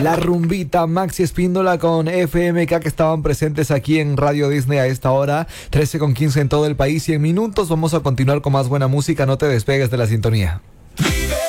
La rumbita, Maxi Espíndola con FMK, que estaban presentes aquí en Radio Disney a esta hora, 13:15 en todo el país. Y en minutos vamos a continuar con más buena música. No te despegues de la sintonía.